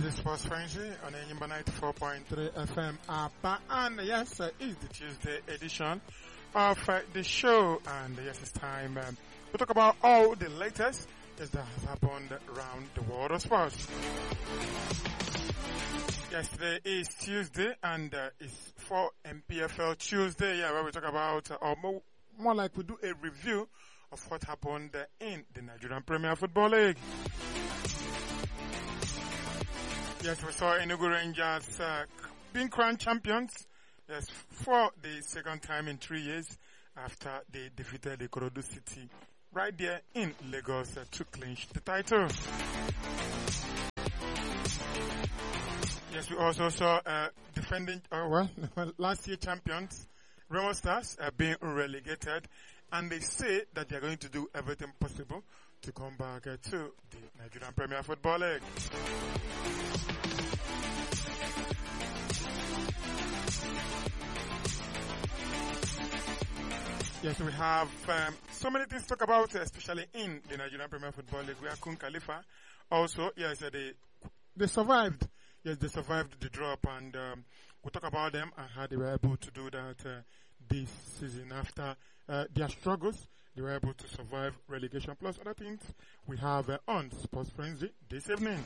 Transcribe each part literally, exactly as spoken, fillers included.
is Sports Frenzy on Enyimba ninety-four point three F M Apa, and yes, uh, it's the Tuesday edition of uh, the show, and uh, yes, it's time um, to talk about all the latest yes, that has happened around the world of sports. Yesterday is Tuesday, and uh, it's for M P F L Tuesday, yeah, where we talk about, uh, or more, more like we do a review of what happened uh, in the Nigerian Premier Football League. Yes, we saw Enugu Rangers uh, being crowned champions, yes, for the second time in three years after they defeated Ikorodu City right there in Lagos uh, to clinch the title. Yes, we also saw uh, defending, uh, well, last year champions, Remo Stars, uh, being relegated, and they say that they are going to do everything possible to come back uh, to the Nigerian Premier Football League. Yes, we have um, so many things to talk about, especially in the Nigerian Premier Football League, where Kun Khalifa also, yes, uh, they they survived. Yes, they survived the drop, and um, we'll talk about them and how they were able to do that uh, this season. After uh, their struggles, they were able to survive relegation, plus other things we have uh, on Sports Frenzy this evening.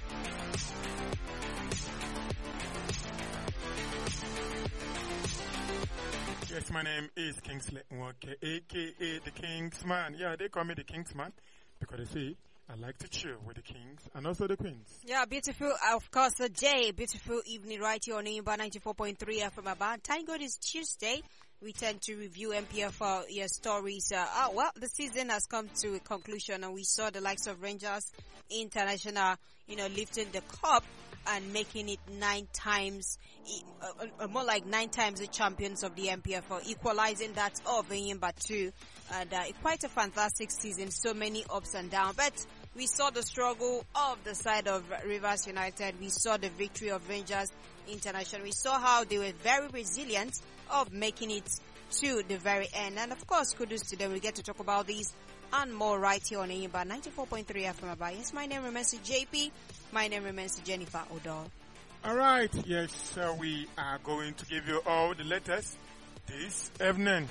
Yes, my name is Kingsley Nwoke, aka the Kingsman. Yeah, they call me the Kingsman because they say I like to chill with the kings and also the queens. Yeah, beautiful, of course, a day. Beautiful evening right here on Enyimba ninety-four point three F M Aba. Thank God it's Tuesday. We tend to review M P F L yeah, stories. Uh, uh, well, the season has come to a conclusion, and we saw the likes of Rangers International, you know, lifting the cup and making it nine times, uh, uh, more like nine times the champions of the M P F L, equalizing that of Enyimba too. And uh, quite a fantastic season, so many ups and downs. But we saw the struggle of the side of Rivers United. We saw the victory of Rangers International. We saw how they were very resilient of making it to the very end. And of course, kudos to them. We get to talk about these and more right here on Enyimba ninety-four point three F M Aba. Yes, my name remains J P. My name remains Jennifer Odol. Alright, yes, uh, we are going to give you all the latest this evening.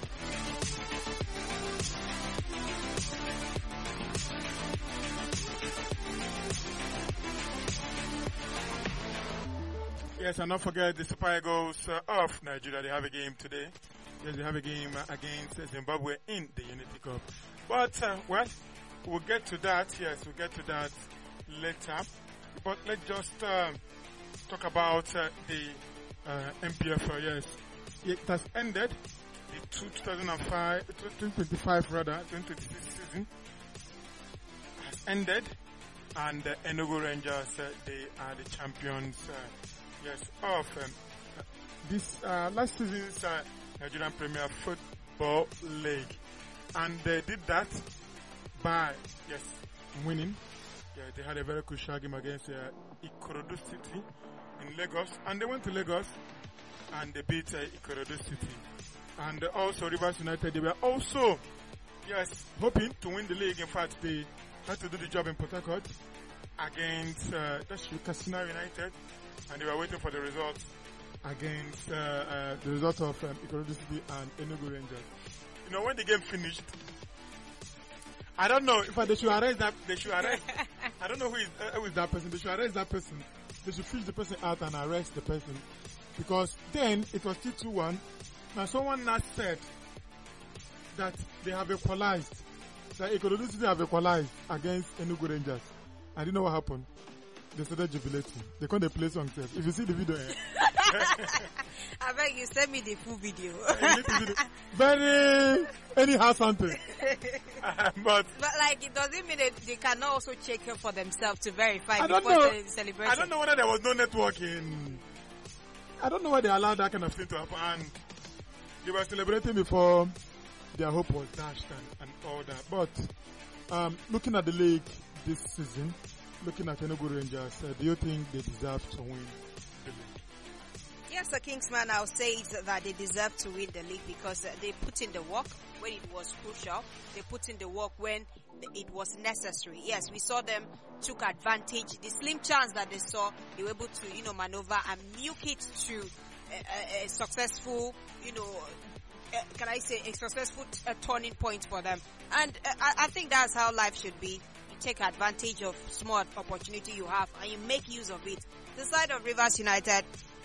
Yes, and don't forget the Super Eagles uh, of Nigeria. They have a game today. Yes, they have a game uh, against Zimbabwe in the Unity Cup. But, uh, well, we'll get to that. Yes, we'll get to that later. But let's just uh, talk about uh, the uh, M P F L. Yes, it has ended. The two thousand five, twenty twenty-five rather, twenty twenty-six season has ended. And uh, Enugu Rangers, uh, they are the champions. Uh, Yes, of um, this uh, last season's uh, Nigerian Premier Football League, and they did that by yes winning. Yeah, they had a very crucial game against uh, Ikorodu City in Lagos, and they went to Lagos and they beat uh, Ikorodu City, and uh, also Rivers United. They were also yes hoping to win the league. In fact, they had to do the job in Port Harcourt against uh, that's Katsina United. And they were waiting for the results against uh, uh, the result of um, Ikorodu City and Enugu Rangers. You know, when the game finished, I don't know if I, they should arrest that. They should arrest. I don't know who is uh, who is that person. They should arrest that person. They should fish the person out and arrest the person, because then it was still two one. Now someone now said that they have equalized. That Ikorodu City have equalized against Enugu Rangers. I didn't know what happened. They started jubilating. They can't play songs. If you see the video, eh? I beg you, send me the full video. Very anyhow something. uh, but but like it doesn't mean that they cannot also check it for themselves to verify I don't before know, the celebration. I don't know whether there was no networking. I don't know why they allowed that kind of thing to happen. And they were celebrating before their hope was dashed and, and all that. But um, looking at the league this season, looking at Enugu Rangers, uh, do you think they deserve to win the league? Yes, the Kingsman, I'll say that they deserve to win the league because uh, they put in the work. when it was crucial. They put in the work when it was necessary. Yes, we saw them took advantage. The slim chance that they saw, they were able to, you know, maneuver and milk it to a, a, a successful, you know, uh, can I say a successful uh, turning point for them. And uh, I, I think that's how life should be. You take advantage of small opportunity you have and you make use of it. The side of Rivers United,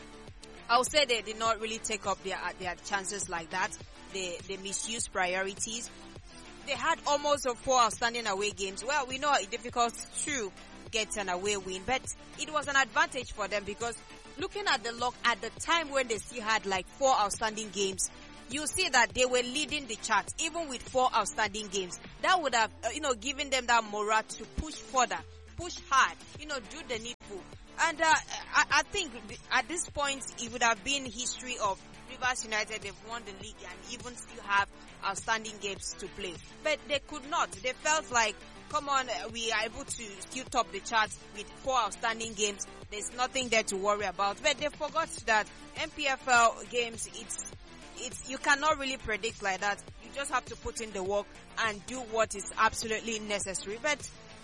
I would say they did not really take up their their chances like that. They they misused priorities. They had almost four outstanding away games. Well, we know it's difficult to get an away win, but it was an advantage for them because looking at the log at the time when they still had like four outstanding games, you see that they were leading the charts even with four outstanding games. That would have, uh, you know, given them that morale to push further, push hard, you know, do the needful. And uh, I, I think at this point it would have been history of Rivers United. They've won the league and even still have outstanding games to play. But they could not. They felt like, come on, we are able to still top the charts with four outstanding games. There's nothing there to worry about. But they forgot that N P F L games, it's it's you cannot really predict like that. You just have to put in the work and do what is absolutely necessary. But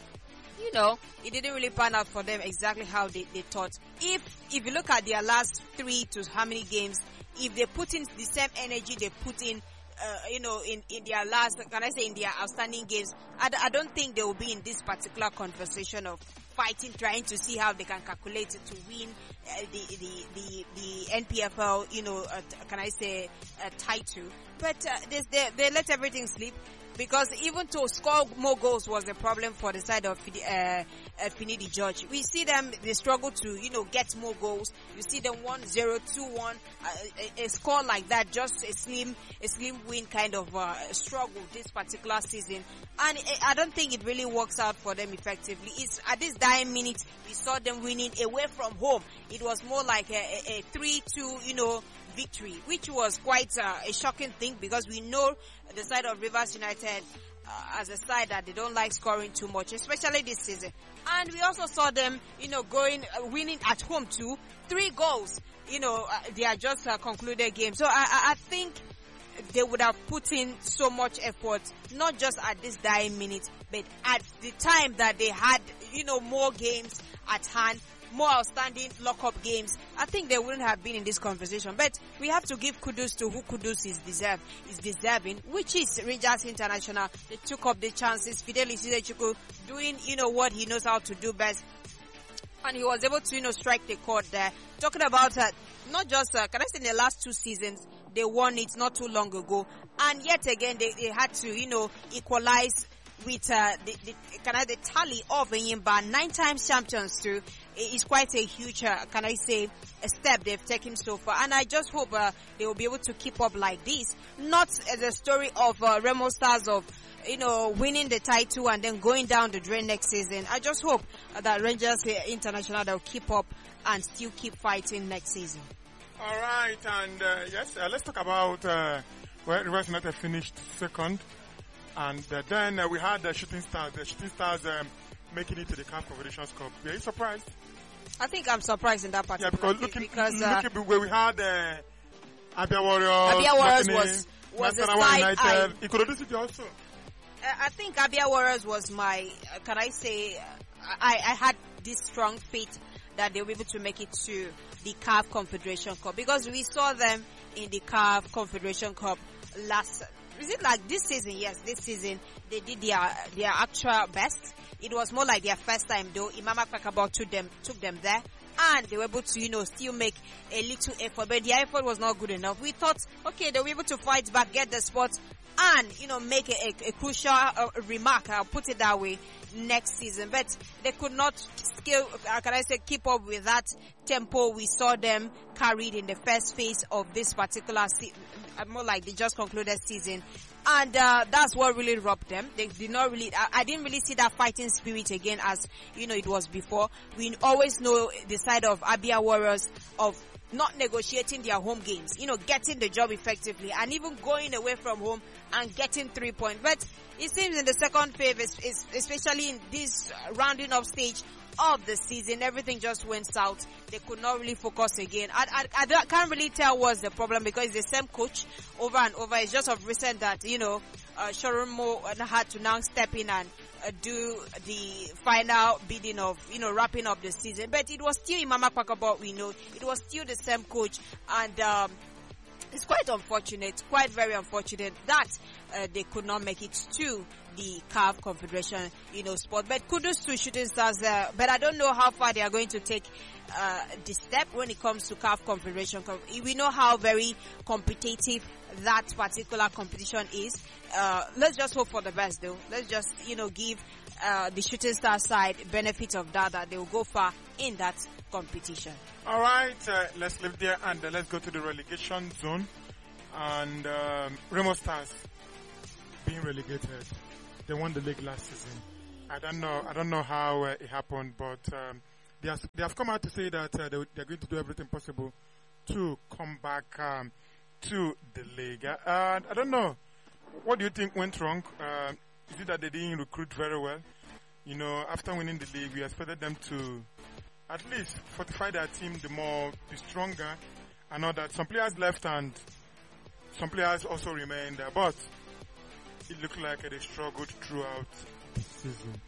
you know, it didn't really pan out for them exactly how they, they thought. If if you look at their last three to how many games, if they put in the same energy they put in, uh, you know, in, in their last, can I say in their outstanding games, I, I don't think they will be in this particular conversation of fighting, trying to see how they can calculate it to win uh, the, the, the, the N P F L, you know, uh, can I say, uh, title. But uh, they, they, they let everything slip. Because even to score more goals was a problem for the side of uh, uh, Finidi George. We see them, they struggle to, you know, get more goals. You see them one zero, two one, uh, a, a score like that, just a slim, a slim win kind of uh, struggle this particular season. And I don't think it really works out for them effectively. It's at this dying minute, we saw them winning away from home. It was more like a, a, a three two, you know, victory, which was quite uh, a shocking thing because we know the side of Rivers United uh, as a side that they don't like scoring too much, especially this season. And we also saw them, you know, going, uh, winning at home too. Three goals, you know, uh, they are just uh, concluded games. So I, I, I think they would have put in so much effort, not just at this dying minute, but at the time that they had, you know, more games at hand, more outstanding lock-up games. I think they wouldn't have been in this conversation. But we have to give kudos to who kudos is deserved, is deserving, which is Rangers International. They took up the chances. Fidelis Idechukwu doing, you know, what he knows how to do best. And he was able to, you know, strike the chord there. Talking about, uh, not just, uh, can I say in the last two seasons, they won it not too long ago. And yet again, they, they had to, you know, equalize with uh, the, the, can I, the tally of Enyimba, nine times champions too. It's quite a huge, uh, can I say, a step they've taken so far. And I just hope uh, they will be able to keep up like this. Not as a story of uh, Remo Stars of, you know, winning the title and then going down the drain next season. I just hope uh, that Rangers International will keep up and still keep fighting next season. All right, and uh, yes, uh, let's talk about uh, where Rivers United finished second. And uh, then uh, we had the Shooting Stars, the Shooting Stars um, making it to the C A F Confederations Cup. Are you surprised? I think I'm surprised in that particular Yeah, because looking, because, uh, looking where we had uh, Abia Warriors, Abia Warriors Martini, was, was the Nasarawa side United. I, It could have done also. I think Abia Warriors was my, uh, can I say, I, I had this strong faith that they were able to make it to the C A F Confederation Cup because we saw them in the C A F Confederation Cup last. Is it like this season? Yes, this season they did their their actual best. It was more like their first time though. Imama Kakabo took them took them there, and they were able to, you know, still make a little effort, but their effort was not good enough. We thought, okay, they were able to fight back, get the spot, and, you know, make a, a, a crucial uh, remark, I'll put it that way, next season. But they could not scale, uh, can I say, keep up with that tempo we saw them carried in the first phase of this particular season, more like they just concluded season. And uh, that's what really robbed them. They did not really, I, I didn't really see that fighting spirit again as, you know, it was before. We always know the side of Abia Warriors of not negotiating their home games, you know, getting the job effectively and even going away from home and getting three points. But it seems in the second phase, especially in this rounding up stage of the season, everything just went south. They could not really focus again. I, I, I, don't, I can't really tell what's the problem because it's the same coach over and over. It's just of recent that, you know, uh, Sharon Moore had to now step in and uh, do the final bidding of, you know, wrapping up the season. But it was still Imama Kwakabot, we know. It was still the same coach. And, um, it's quite unfortunate, quite very unfortunate that uh, they could not make it to the C A F Confederation, you know, sport. But kudos to Shooting Stars there. But I don't know how far they are going to take uh, the step when it comes to C A F Confederation. We know how very competitive that particular competition is. Uh, let's just hope for the best, though. Let's just, you know, give uh, the Shooting Stars side benefit of that, that they will go far in that competition. All right, uh, let's leave there and uh, let's go to the relegation zone. And um, Remo Stars being relegated. They won the league last season. I don't know. I don't know how uh, it happened, but um, they, have, they have come out to say that uh, they, they're going to do everything possible to come back um, to the league. Uh, and I don't know. What do you think went wrong? Uh, is it that they didn't recruit very well? You know, after winning the league, we expected them to at least fortify their team, the more, the stronger. I know that some players left and some players also remained there, but it looked like they struggled throughout the season.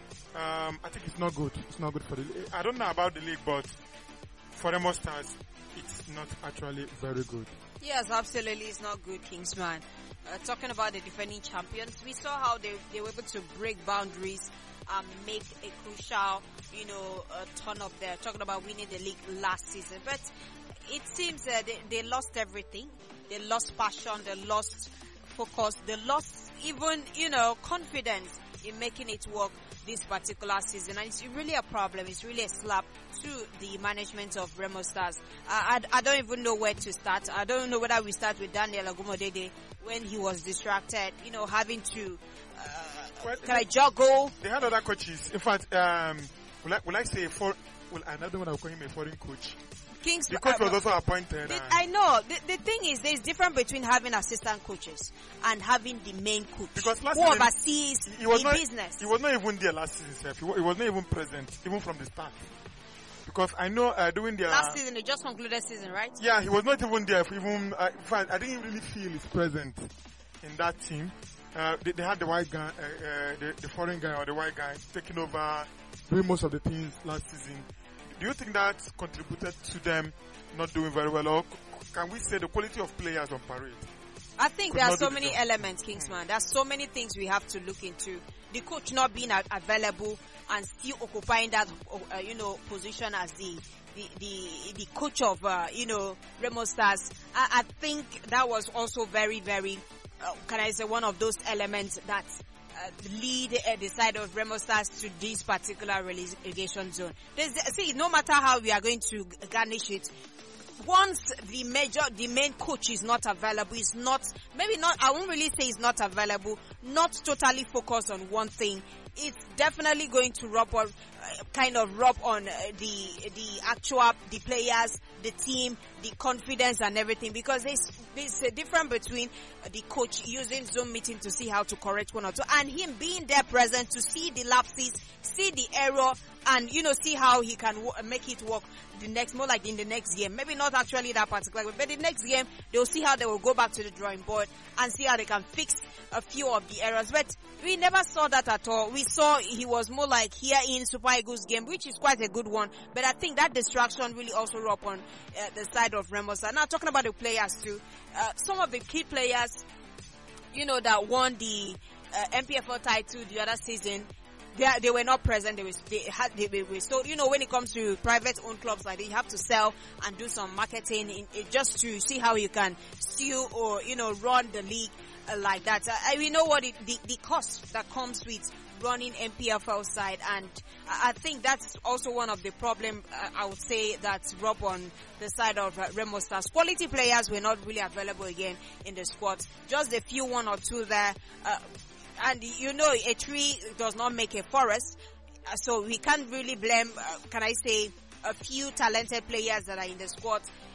Um, I think it's not good. It's not good for the league. I don't know about the league, but for the Stars, it's not actually very good. Yes, absolutely, it's not good, Kingsman. Uh, talking about the defending champions, we saw how they, they were able to break boundaries and make a crucial, you know, uh, turn up there. Talking about winning the league last season. But it seems uh, they, they lost everything. They lost passion, they lost focus, they lost even, you know, confidence in making it work this particular season. And it's really a problem. It's really a slap to the management of Remo Stars. I, I, I don't even know where to start. I don't know whether we start with Daniel Agumodede when he was distracted, you know, having to, uh, well, can I juggle? They had other coaches. In fact, um, will I, will I say, for, well, I don't know what I will call him a foreign coach. Kings, the coach uh, was also appointed. The, I know. The, the thing is, there's difference between having assistant coaches and having the main coach because last who season, oversees he was the not, business. He was not even there last season, sir. He, was, he was not even present, even from the start. Because I know uh, doing the... Last season, they just concluded season, right? Yeah, he was not even there. Even uh, in fact, I didn't really feel his presence in that team. Uh, they, they had the white guy, uh, uh, the, the foreign guy or the white guy taking over, doing most of the things last season. Do you think that contributed to them not doing very well, or can we say the quality of players on parade? I think there are so many elements, Kingsman. There are so many things we have to look into. The coach not being available and still occupying that, uh, you know, position as the the the, the coach of, uh, you know, Remo Stars. I, I think that was also very, very, uh, can I say, one of those elements that Uh, lead uh, the side of Remo Stars to this particular relegation zone. There's, see, no matter how we are going to garnish it, once the major, the main coach is not available, is not, maybe not, I won't really say he's not available, not totally focused on one thing, it's definitely going to rub on, uh, kind of rub on uh, the, the actual, the players, the team, the confidence and everything, because there's, there's a difference between uh, the coach using Zoom meeting to see how to correct one or two, and him being there present to see the lapses, see the error, and, you know, see how he can w- make it work the next, more like in the next game. Maybe not actually that particular game, but the next game, they'll see how they will go back to the drawing board and see how they can fix a few of the errors. But we never saw that at all. We saw he was more like here in Super Eagles game, which is quite a good one. But I think that distraction really also rubbed on uh, the side of Remo Stars. Now, talking about the players too, uh, some of the key players, you know, that won the uh, M P F L title the other season, They, they were not present. They were, they had, they were, so, you know, when it comes to private owned clubs like that, you have to sell and do some marketing in, in, just to see how you can steal or, you know, run the league uh, like that. Uh, we know what it, the, the cost that comes with running M P F L side, and I, I think that's also one of the problem, uh, I would say, that's rub on the side of uh, Remo Stars. Quality players were not really available again in the squad. Just a few, one or two there. Uh, And you know, a tree does not make a forest, so we can't really blame, uh, can I say, a few talented players that are in the squad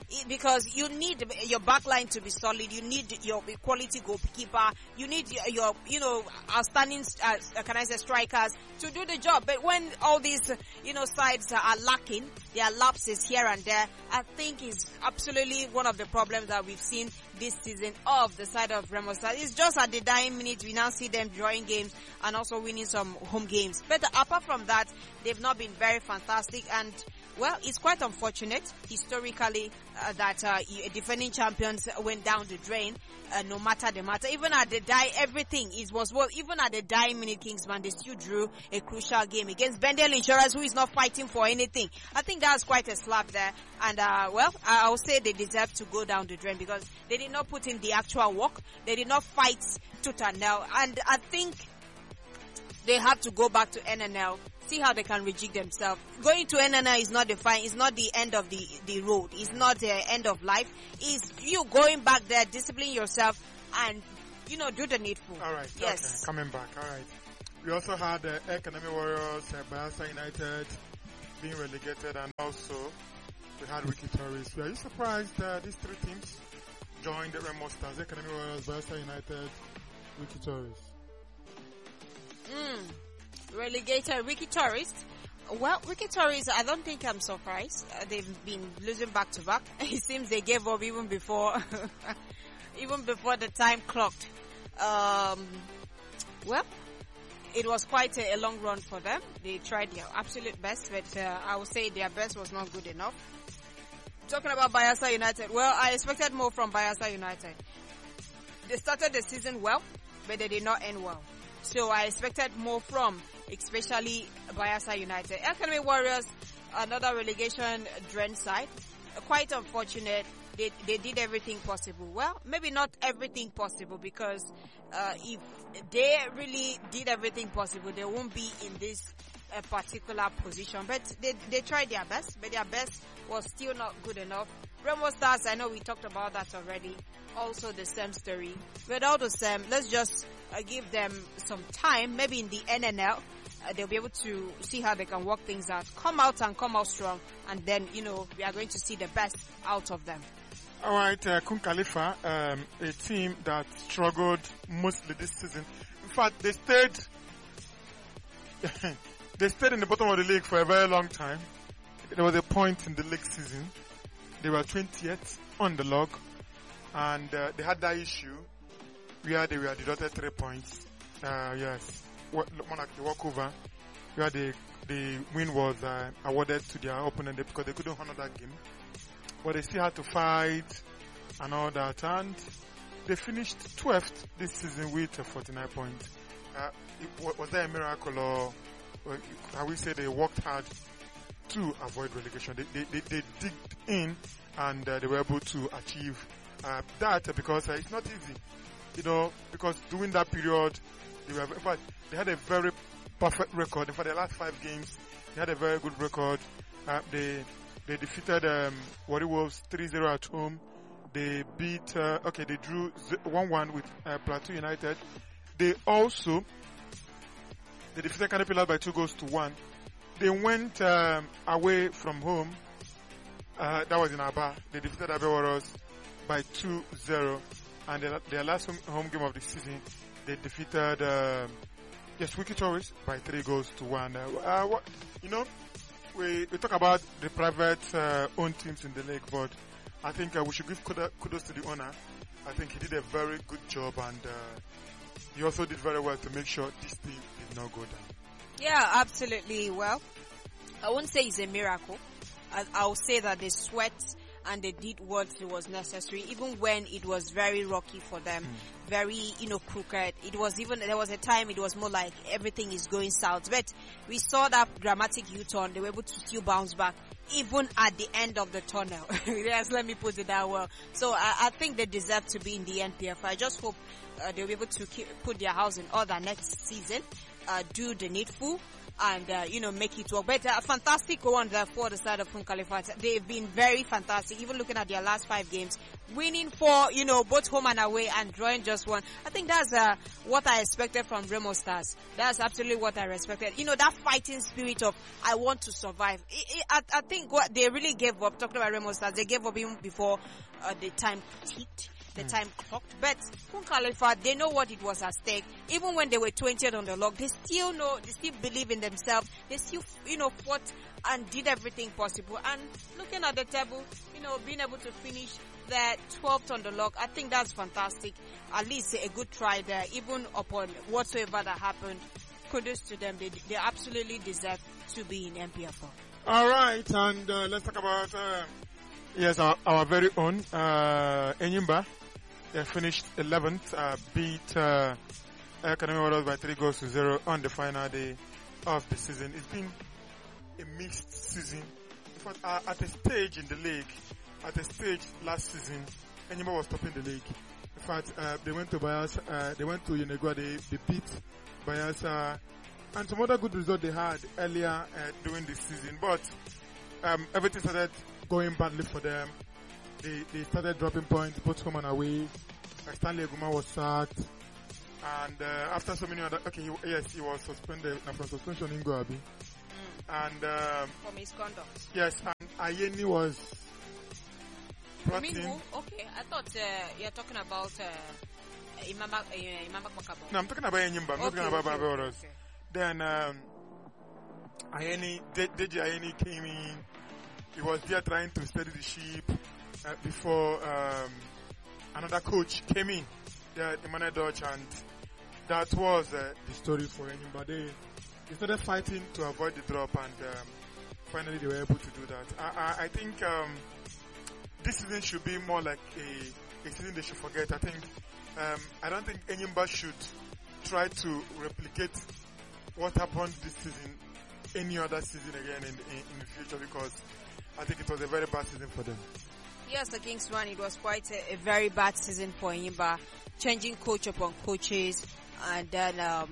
because you need your backline to be solid. You need your quality goalkeeper. You need your, your you know, outstanding, uh, can I say, strikers to do the job. But when all these, you know, sides are lacking, there are lapses here and there, I think is absolutely one of the problems that we've seen this season of the side of Remo Stars. It's just at the dying minute we now see them drawing games and also winning some home games. But apart from that, they've not been very fantastic, and well, it's quite unfortunate historically uh, that uh, defending champions went down the drain, uh, no matter the matter. Even at the die, everything is was well. Even at the dying minute, Kingsman, they still drew a crucial game against Bendel Insurance, who is not fighting for anything. I think that's quite a slap there. And uh, well, I will say they deserve to go down the drain because they did not put in the actual work. They did not fight tooth and nail. And I think they have to go back to N N L, see how they can rejig themselves. Going to N N L is not the fine, it's not the end of the, the road. It's not the end of life. It's you going back there, discipline yourself, and, you know, do the needful. All right. Yes. Okay. Coming back. All right. We also had uh, Academy Warriors, uh, Bayelsa United being relegated, and also we had Wiki Tourists. Were you surprised uh, these three teams joined the Remo Stars? Academy Warriors, Bayelsa United, Wiki Tourists. Mm. Relegated Wiki Tourist. Well, Wiki Tourist, I don't think I'm surprised. Uh, they've been losing back to back. It seems they gave up even before, even before the time clocked. Um, well, it was quite a, a long run for them. They tried their absolute best, but uh, I would say their best was not good enough. Talking about Bayelsa United, well, I expected more from Bayelsa United. They started the season well, but they did not end well. So I expected more from, especially Bayelsa United. Academy Warriors, another relegation drain side. Quite unfortunate. They they did everything possible. Well, maybe not everything possible, because uh, if they really did everything possible, they won't be in this uh, particular position. But they they tried their best, but their best was still not good enough. Remo Stars, I know we talked about that already. Also the same story. But all the same, let's just uh, give them some time. Maybe in the N N L, uh, they'll be able to see how they can work things out. Come out and come out strong. And then, you know, we are going to see the best out of them. All right, uh, Kun Khalifa, um, a team that struggled mostly this season. In fact, they stayed, they stayed in the bottom of the league for a very long time. There was a point in the league season. They were twentieth on the log, and uh, they had that issue where they were deducted three points. Uh, yes, one like the walkover, where the the win was uh, awarded to their opponent because they couldn't honor that game. But they still had to fight and all that, and they finished twelfth this season with uh, forty-nine points. Uh, it, was that a miracle, or, or how we say they worked hard to avoid relegation? They they, they, they digged in, and uh, they were able to achieve uh, that because uh, it's not easy, you know. Because during that period, they were, in fact, they had a very perfect record. In fact, the last five games, they had a very good record. Uh, they They defeated um, Warri Wolves three zero at home. They beat, uh, okay, they drew one one with uh, Plateau United. They also, they defeated Caterpillar by two goals to one. They went um, away from home. Uh, that was in Aba. They defeated Abia Warriors by two zero. And their, their last home, home game of the season, they defeated, uh, yes, Wiki Tourists by three goals to one. Uh, uh, what, you know, We, we talk about the private uh, owned teams in the league, but I think uh, we should give kudos to the owner. I think he did a very good job, and uh, he also did very well to make sure this team did not go down. Yeah, absolutely. Well, I won't say it's a miracle. I, I'll say that they sweat and they did what was necessary, even when it was very rocky for them, mm. very, you know, crooked. It was even, there was a time it was more like everything is going south. But we saw that dramatic U-turn. They were able to still bounce back, even at the end of the tunnel. Yes, let me put it that well. So I, I think they deserve to be in the N P F L. I just hope uh, they'll be able to keep, put their house in order next season, uh, do the needful, and, uh, you know, make it work. But a fantastic one there for the side of Kun Kalifat. They've been very fantastic, even looking at their last five games, winning for, you know, both home and away and drawing just one. I think that's uh, what I expected from Remo Stars. That's absolutely what I expected. You know, that fighting spirit of, I want to survive. It, it, I, I think what they really gave up, talking about Remo Stars, they gave up even before uh, the time ticked. The time clocked, but Kun Kalifat, they know what it was at stake. Even when they were twentieth on the log, they still know, they still believe in themselves. They still, you know, fought and did everything possible. And looking at the table, you know, being able to finish the twelfth on the log, I think that's fantastic. At least a good try there, even upon whatsoever that happened. Kudos to them. They, they absolutely deserve to be in M P F L. All right, and uh, let's talk about uh, yes, our, our very own uh, Enyimba. They finished eleventh, uh, beat uh, Academy Warriors by three goals to zero on the final day of the season. It's been a mixed season. In fact, uh, at a stage in the league, at a stage last season, Enyimba was topping the league. In fact, uh, they went to Bayelsa, uh, they went to Yenegua, they, they beat Bayelsa, and some other good results they had earlier uh, during the season. But um, everything started going badly for them. They, they started dropping points, both home and away. Uh, Stanley Eguma was sacked. And uh, after so many other... Okay, he, yes, he was suspended uh, from suspension in Goabi. Mm. And... Um, from his conduct. Yes, and Ayeni was brought you mean in. Who? Okay, I thought uh, you're talking about uh, Imamba uh, Imamba Kwakabo. No, I'm talking about Enyimba. I'm okay, talking about okay, Barbados. okay. Then um, Ayeni, De- Deji Ayeni came in. He was there trying to steady the ship. Uh, before um, another coach came in, the Emmanuel Dutch, and that was uh, the story for Enyimba. They, they started fighting to avoid the drop, and um, finally they were able to do that. I, I, I think um, this season should be more like a, a season they should forget. I think um, I don't think Enyimba should try to replicate what happened this season any other season again in, in, in the future, because I think it was a very bad season for them. Yes, the Kings one, it was quite a, a very bad season for Enyimba, changing coach upon coaches, and then um,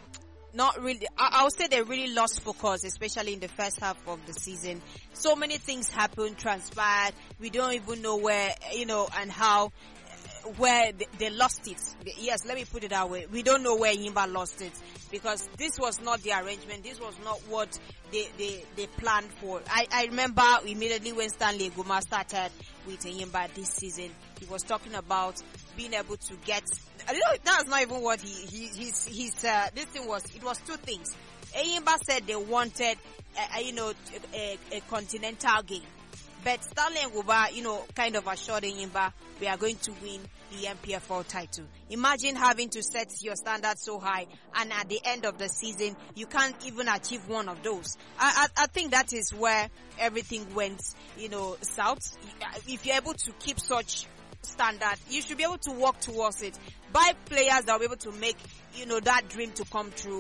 not really, I, I would say they really lost focus, especially in the first half of the season. So many things happened, transpired, we don't even know where, you know, and how, where they, they lost it. Yes, let me put it that way. We don't know where Enyimba lost it, because this was not the arrangement, this was not what they, they, they planned for. I, I remember immediately when Stanley Eguma started with Enyimba this season, he was talking about being able to get, I don't know, that's not even what he, he his, his, uh, this thing was, it was two things. Enyimba said they wanted, uh, you know, a, a continental game. But Stanley Eguma, you know, kind of assured Enyimba, we are going to win the M P F L title. Imagine having to set your standards so high, and at the end of the season, you can't even achieve one of those. I, I, I think that is where everything went, you know, south. If you're able to keep such standard, you should be able to work towards it. Buy players that will be able to make, you know, that dream to come true.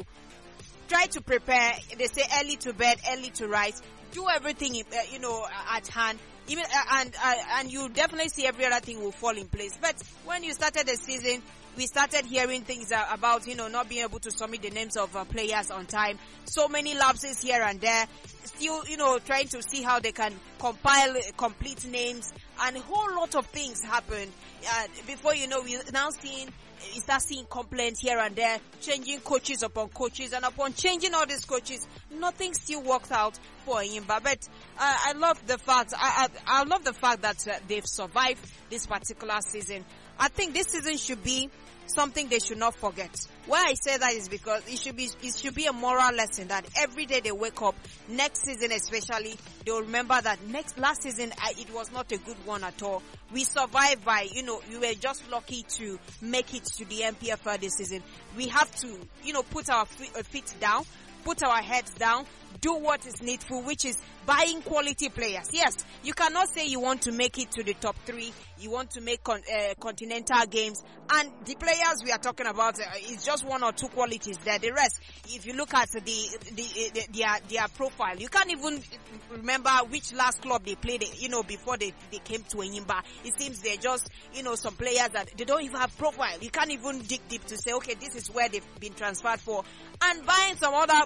Try to prepare. They say early to bed, early to rise. Do everything, uh, you know, at hand. Even uh, and uh, and you definitely see every other thing will fall in place. But when you started the season, we started hearing things uh, about, you know, not being able to submit the names of uh, players on time. So many lapses here and there. Still, you know, trying to see how they can compile uh, complete names, and a whole lot of things happen. Uh, before you know, we now seeing. You start seeing complaints here and there, changing coaches upon coaches, and upon changing all these coaches, nothing still works out for Enyimba. But uh, I love the fact, I, I, I love the fact that uh, they've survived this particular season. I think this season should be something they should not forget. Why I say that is because it should be it should be a moral lesson that every day they wake up, next season especially, they'll remember that next last season I, it was not a good one at all. We survived by, you know, we were just lucky to make it to the M P F L this season. We have to, you know, put our feet down, put our heads down, do what is needful, which is buying quality players. Yes, you cannot say you want to make it to the top three, you want to make con- uh, continental games, and the players we are talking about, uh, is just one or two qualities there. The rest, if you look at the, the, the their, their profile, you can't even remember which last club they played, you know, before they, they came to Enyimba. It seems they're just, you know, some players that they don't even have profile. You can't even dig deep to say, okay, this is where they've been transferred for. And buying some other,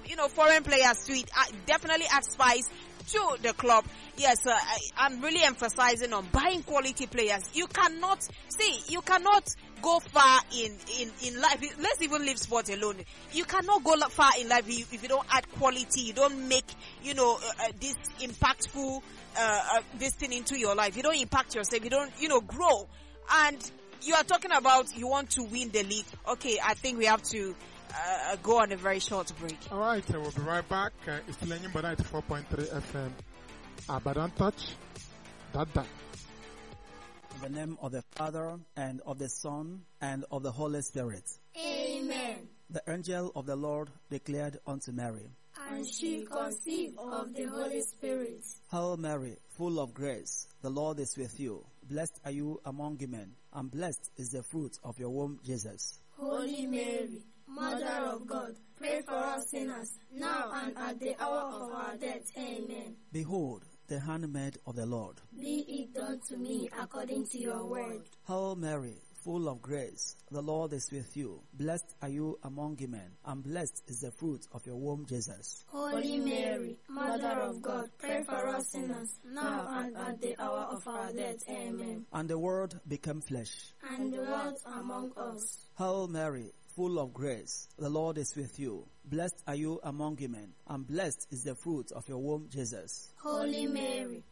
you know, foreign players to it. Uh, definitely add spice to the club. Yes, uh, I, I'm really emphasizing on buying quality players. You cannot, see, you cannot go far in, in, in life. Let's even leave sport alone. You cannot go far in life if, if you don't add quality. You don't make, you know, uh, uh, this impactful, uh, uh, this thing into your life. You don't impact yourself. You don't, you know, grow. And you are talking about you want to win the league. Okay, I think we have to uh, go on a very short break. All right, uh, we'll be right back. Uh, it's Lenin Bada ninety-four point three F M. Abadan touch. That that. In the name of the Father, and of the Son, and of the Holy Spirit. Amen. The angel of the Lord declared unto Mary, and she conceived of the Holy Spirit. Hail Mary, full of grace, the Lord is with you. Blessed are you among women, and blessed is the fruit of your womb, Jesus. Holy Mary, Mother of God, pray for us sinners, now and at the hour of our death. Amen. Behold, the handmaid of the Lord. Be it done to me according to your word. Hail Mary, full of grace, the Lord is with you. Blessed are you among women, and blessed is the fruit of your womb, Jesus. Holy Mary, Mother of God, pray for us sinners, now and at the hour of our death. Amen. And the Word became flesh, and dwelt among us. Hail Mary, full of grace, the Lord is with you. Blessed are you among women, and blessed is the fruit of your womb, Jesus. Holy Mary,